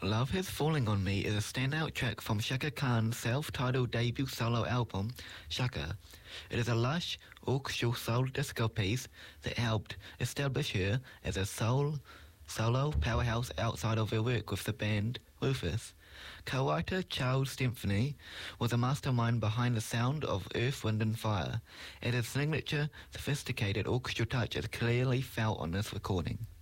Love Is Falling on Me is a standout track from Shaka Khan's self-titled debut solo album, Shaka. It is a lush, orchestral soul disco piece that helped establish her as a solo powerhouse outside of her work with the band Rufus. Co-writer Charles Symphony was a mastermind behind the sound of Earth, Wind and Fire, and his signature, sophisticated orchestral touch is clearly felt on this recording.